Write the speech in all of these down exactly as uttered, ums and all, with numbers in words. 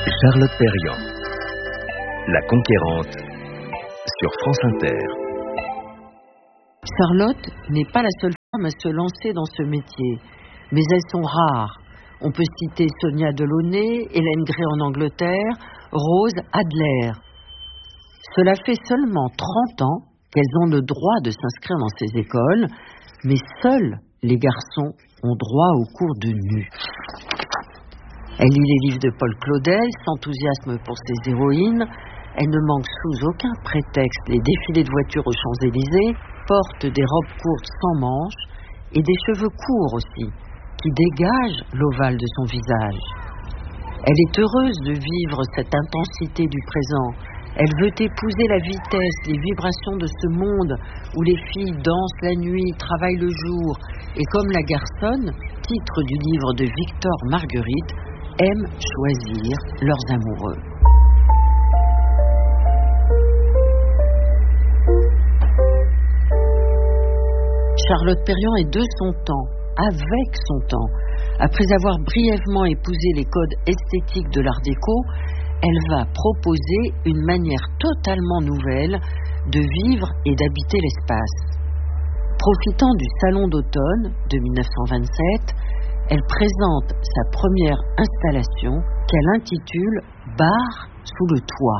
Charlotte Perriand, La Conquérante, sur France Inter. Charlotte n'est pas la seule femme à se lancer dans ce métier, mais elles sont rares. On peut citer Sonia Delaunay, Hélène Gray en Angleterre, Rose Adler. Cela fait seulement trente ans qu'elles ont le droit de s'inscrire dans ces écoles, mais seuls les garçons ont droit aux cours de nu. Elle lit les livres de Paul Claudel, s'enthousiasme pour ses héroïnes. Elle ne manque sous aucun prétexte les défilés de voitures aux Champs-Élysées, porte des robes courtes sans manches et des cheveux courts aussi, qui dégagent l'ovale de son visage. Elle est heureuse de vivre cette intensité du présent. Elle veut épouser la vitesse, les vibrations de ce monde où les filles dansent la nuit, travaillent le jour, et comme la garçonne, titre du livre de Victor Marguerite, aiment choisir leurs amoureux. Charlotte Perriand est de son temps, avec son temps. Après avoir brièvement épousé les codes esthétiques de l'art déco, elle va proposer une manière totalement nouvelle de vivre et d'habiter l'espace. Profitant du Salon d'automne de dix-neuf cent vingt-sept, elle présente sa première installation qu'elle intitule « Bar sous le toit ».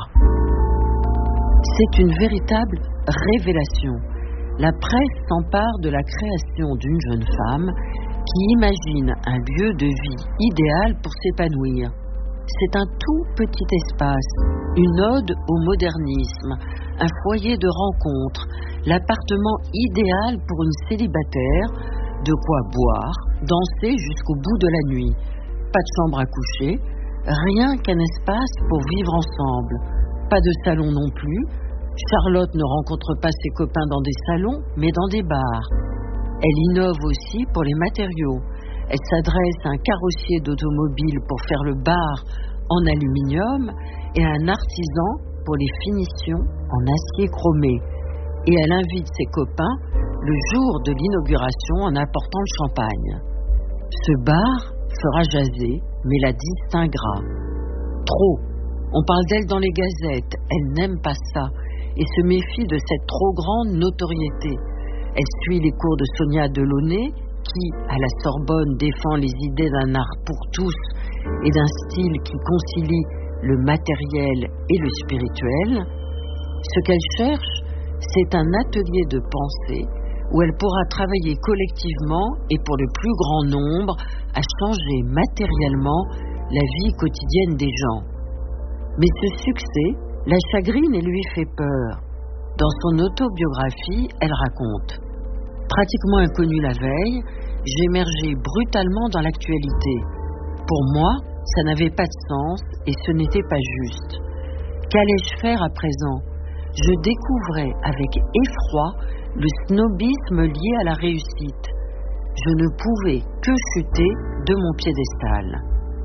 C'est une véritable révélation. La presse s'empare de la création d'une jeune femme qui imagine un lieu de vie idéal pour s'épanouir. C'est un tout petit espace, une ode au modernisme, un foyer de rencontre, l'appartement idéal pour une célibataire, de quoi boire, danser jusqu'au bout de la nuit. Pas de chambre à coucher, rien qu'un espace pour vivre ensemble. Pas de salon non plus. Charlotte ne rencontre pas ses copains dans des salons, mais dans des bars. Elle innove aussi pour les matériaux. Elle s'adresse à un carrossier d'automobile pour faire le bar en aluminium et à un artisan pour les finitions en acier chromé. Et elle invite ses copains le jour de l'inauguration en apportant le champagne. Ce bar fera jaser, mais la distinguera. Trop. On parle d'elle dans les gazettes. Elle n'aime pas ça et se méfie de cette trop grande notoriété. Elle suit les cours de Sonia Delaunay, qui, à la Sorbonne, défend les idées d'un art pour tous et d'un style qui concilie le matériel et le spirituel. Ce qu'elle cherche, c'est un atelier de pensée où elle pourra travailler collectivement et pour le plus grand nombre à changer matériellement la vie quotidienne des gens. Mais ce succès la chagrine et lui fait peur. Dans son autobiographie, elle raconte: pratiquement inconnue la veille, j'émergeais brutalement dans l'actualité. Pour moi, ça n'avait pas de sens et ce n'était pas juste. Qu'allais-je faire à présent? Je découvrais avec effroi le snobisme lié à la réussite. Je ne pouvais que chuter de mon piédestal.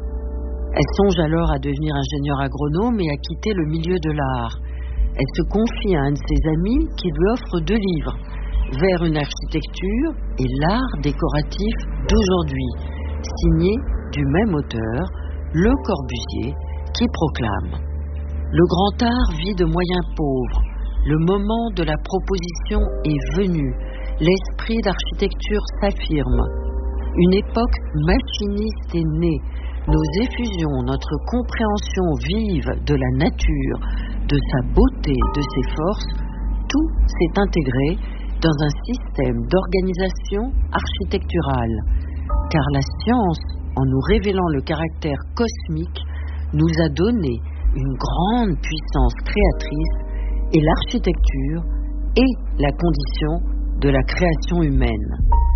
Elle songe alors à devenir ingénieure agronome et à quitter le milieu de l'art. Elle se confie à un de ses amis qui lui offre deux livres, Vers une architecture et l'art décoratif d'aujourd'hui, signé du même auteur, Le Corbusier, qui proclame: le grand art vit de moyens pauvres. Le moment de la proposition est venu. L'esprit d'architecture s'affirme. Une époque machiniste est née. Nos effusions, notre compréhension vive de la nature, de sa beauté, de ses forces, tout s'est intégré dans un système d'organisation architecturale. Car la science, en nous révélant le caractère cosmique, nous a donné une grande puissance créatrice et l'architecture est la condition de la création humaine.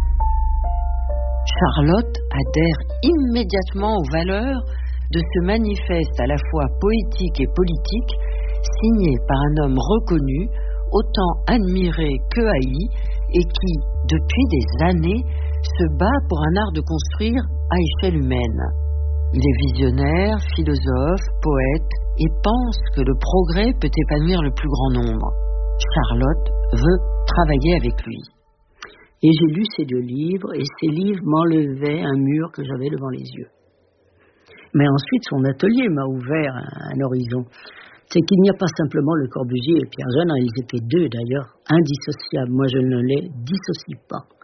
Charlotte adhère immédiatement aux valeurs de ce manifeste à la fois poétique et politique, signé par un homme reconnu, autant admiré que haï, et qui, depuis des années, se bat pour un art de construire à échelle humaine. Il est visionnaire, philosophe, poète, et pense que le progrès peut épanouir le plus grand nombre. Charlotte veut travailler avec lui. Et j'ai lu ces deux livres, et ces livres m'enlevaient un mur que j'avais devant les yeux. Mais ensuite, son atelier m'a ouvert un, un horizon. C'est qu'il n'y a pas simplement Le Corbusier et Pierre Janin, ils étaient deux d'ailleurs, indissociables. Moi, je ne les dissocie pas.